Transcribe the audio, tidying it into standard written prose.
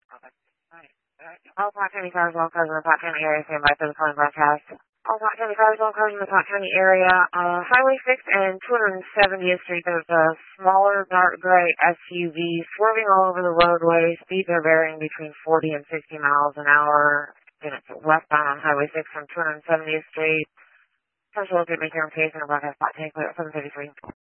Okay. Alright. All Pot County cars, all cars in the Pot County area, stand by for the calling broadcast. All Pot County cars, all cars in the Pot County area, Highway 6 and 270th Street, there's a smaller dark gray SUV swerving all over the roadway. Speeds are varying between 40 and 60 miles an hour. And it's westbound on Highway 6 from 270th Street. Central located right here in case and a broadcast Pot County clear at 733.